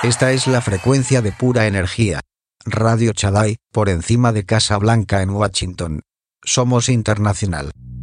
Esta es la frecuencia de pura energía. Radio Shaddai, por encima de Casa Blanca en Washington. Somos internacional.